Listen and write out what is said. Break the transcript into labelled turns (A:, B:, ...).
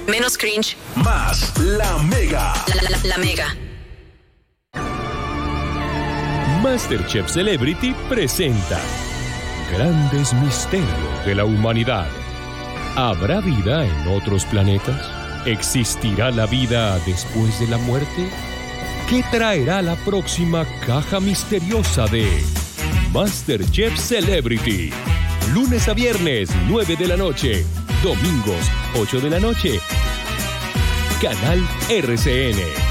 A: Menos cringe.
B: Más La Mega.
A: La Mega.
C: MasterChef Celebrity presenta Grandes Misterios de la Humanidad. ¿Habrá vida en otros planetas? ¿Existirá la vida después de la muerte? ¿Qué traerá la próxima caja misteriosa de MasterChef Celebrity? Lunes a viernes, 9 de la noche. Domingos, 8 de la noche. Canal RCN.